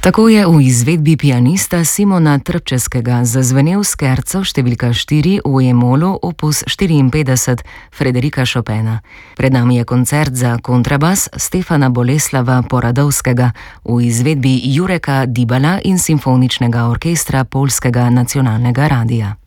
Tako je v izvedbi pianista Simona Trpčevskega zazvenel skerco številka 4 v E-molu opus 54 Frederika Chopina. Pred nami je koncert za kontrabas Stefana Boleslava Poradovskega v izvedbi Jureka Dibala in Simfoničnega orkestra Poljskega nacionalnega radia.